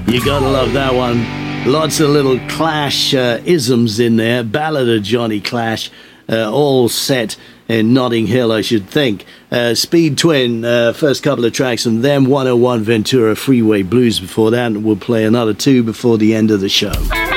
You gotta love that one. Lots of little Clash isms in there. Ballad of Johnny Clash, all set in Notting Hill, I should think. Speed Twin, first couple of tracks, and then 101 Ventura Freeway Blues before that, and we'll play another two before the end of the show.